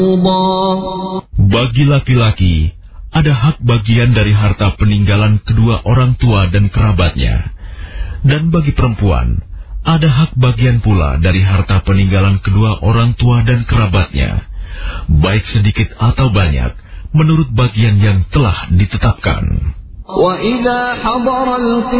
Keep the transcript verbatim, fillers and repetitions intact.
Bagi laki-laki, ada hak bagian dari harta peninggalan kedua orang tua dan kerabatnya. Dan bagi perempuan, ada hak bagian pula dari harta peninggalan kedua orang tua dan kerabatnya, baik sedikit atau banyak, menurut bagian yang telah ditetapkan.